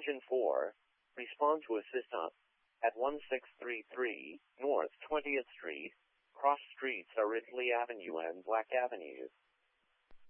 Engine 4, respond to assist up. At 1633 North 20th Street, cross streets are Ridley Avenue and Black Avenue.